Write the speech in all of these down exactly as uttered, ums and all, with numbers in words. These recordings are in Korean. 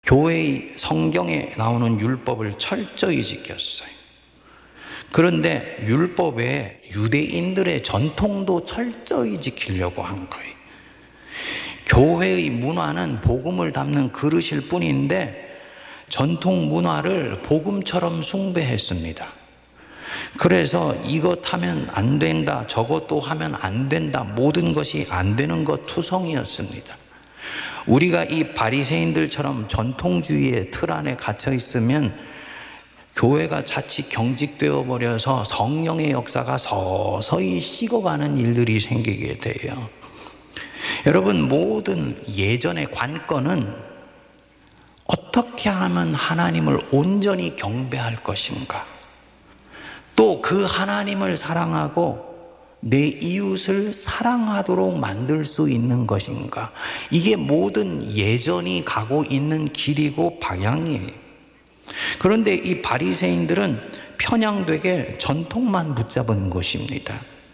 교회의 성경에 나오는 율법을 철저히 지켰어요. 그런데 율법에 유대인들의 전통도 철저히 지키려고 한 거예요. 교회의 문화는 복음을 담는 그릇일 뿐인데 전통 문화를 복음처럼 숭배했습니다. 그래서 이것 하면 안 된다, 저것도 하면 안 된다, 모든 것이 안 되는 것 투성이었습니다. 우리가 이 바리새인들처럼 전통주의의 틀 안에 갇혀 있으면 교회가 자칫 경직되어 버려서 성령의 역사가 서서히 식어가는 일들이 생기게 돼요. 여러분, 모든 예전의 관건은 어떻게 하면 하나님을 온전히 경배할 것인가, 또 그 하나님을 사랑하고 내 이웃을 사랑하도록 만들 수 있는 것인가, 이게 모든 예전이 가고 있는 길이고 방향이에요. 그런데 이 바리새인들은 편향되게 전통만 붙잡은 것입니다.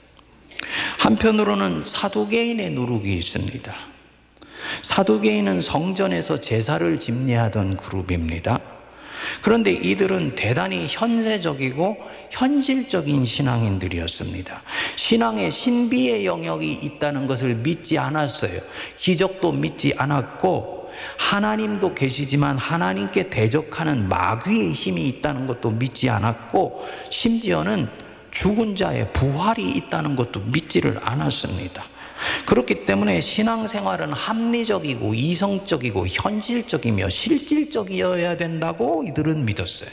한편으로는 사두개인의 누룩이 있습니다. 사두개인은 성전에서 제사를 집례하던 그룹입니다. 그런데 이들은 대단히 현세적이고 현실적인 신앙인들이었습니다. 신앙에 신비의 영역이 있다는 것을 믿지 않았어요. 기적도 믿지 않았고, 하나님도 계시지만 하나님께 대적하는 마귀의 힘이 있다는 것도 믿지 않았고, 심지어는 죽은 자의 부활이 있다는 것도 믿지를 않았습니다. 그렇기 때문에 신앙생활은 합리적이고 이성적이고 현실적이며 실질적이어야 된다고 이들은 믿었어요.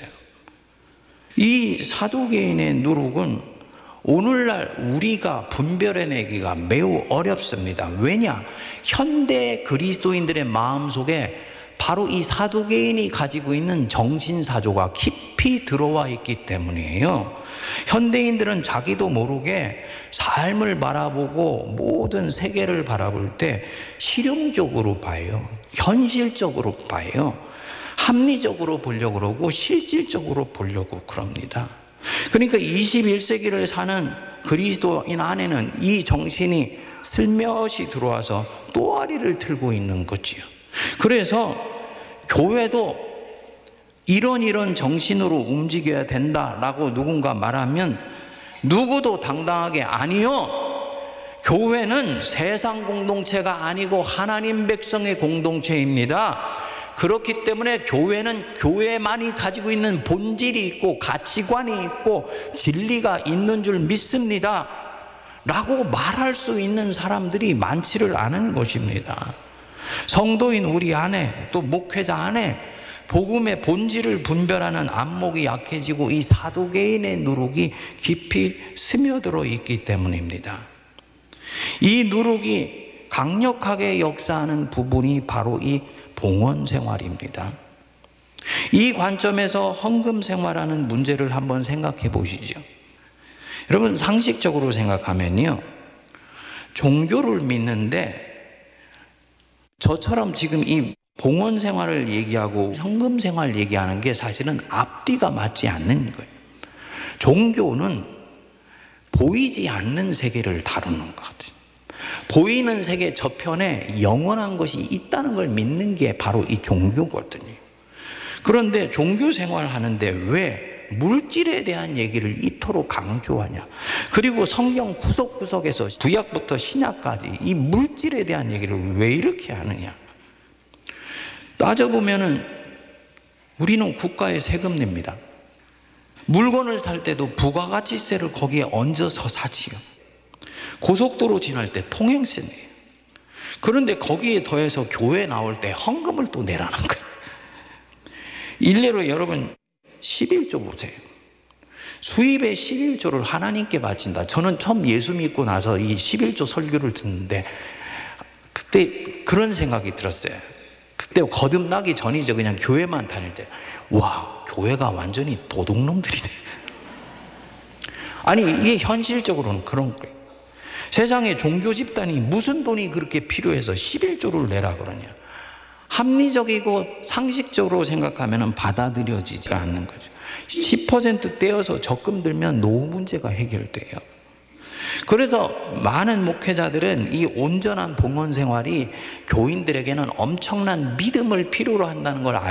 이 사두개인의 누룩은 오늘날 우리가 분별해내기가 매우 어렵습니다. 왜냐? 현대 그리스도인들의 마음속에 바로 이 사두개인이 가지고 있는 정신사조가 깊이 들어와 있기 때문이에요. 현대인들은 자기도 모르게 삶을 바라보고 모든 세계를 바라볼 때 실용적으로 봐요. 현실적으로 봐요. 합리적으로 보려고 그러고 실질적으로 보려고 그럽니다. 그러니까 이십일 세기를 사는 그리스도인 안에는 이 정신이 슬며시 들어와서 또아리를 틀고 있는 거지요. 그래서 교회도 이런 이런 정신으로 움직여야 된다라고 누군가 말하면 누구도 당당하게 아니요, 교회는 세상 공동체가 아니고 하나님 백성의 공동체입니다. 그렇기 때문에 교회는 교회만이 가지고 있는 본질이 있고 가치관이 있고 진리가 있는 줄 믿습니다 라고 말할 수 있는 사람들이 많지를 않은 것입니다. 성도인 우리 안에, 또 목회자 안에 복음의 본질을 분별하는 안목이 약해지고 이 사두개인의 누룩이 깊이 스며들어 있기 때문입니다. 이 누룩이 강력하게 역사하는 부분이 바로 이 봉헌 생활입니다. 이 관점에서 헌금 생활하는 문제를 한번 생각해 보시죠. 여러분, 상식적으로 생각하면요, 종교를 믿는데 저처럼 지금 이 봉헌 생활을 얘기하고 헌금 생활을 얘기하는 게 사실은 앞뒤가 맞지 않는 거예요. 종교는 보이지 않는 세계를 다루는 것 같아요. 보이는 세계 저편에 영원한 것이 있다는 걸 믿는 게 바로 이 종교거든요. 그런데 종교 생활을 하는데 왜 물질에 대한 얘기를 이토록 강조하냐? 그리고 성경 구석구석에서 구약부터 신약까지 이 물질에 대한 얘기를 왜 이렇게 하느냐? 따져보면은 우리는 국가에 세금 냅니다. 물건을 살 때도 부가가치세를 거기에 얹어서 사지요. 고속도로 지날 때 통행세 내요. 그런데 거기에 더해서 교회 나올 때 헌금을 또 내라는 거예요. 일례로 여러분 십일조 보세요. 수입의 십일조를 하나님께 바친다. 저는 처음 예수 믿고 나서 이 십일조 설교를 듣는데 그때 그런 생각이 들었어요. 그때 거듭나기 전이죠. 그냥 교회만 다닐 때, 와, 교회가 완전히 도둑놈들이네. 아니, 이게 현실적으로는 그런 거예요. 세상에 종교 집단이 무슨 돈이 그렇게 필요해서 십일조를 내라 그러냐? 합리적이고 상식적으로 생각하면 받아들여지지 않는 거죠. 십 퍼센트 떼어서 적금 들면 노후 문제가 해결돼요. 그래서 많은 목회자들은 이 온전한 봉헌 생활이 교인들에게는 엄청난 믿음을 필요로 한다는 걸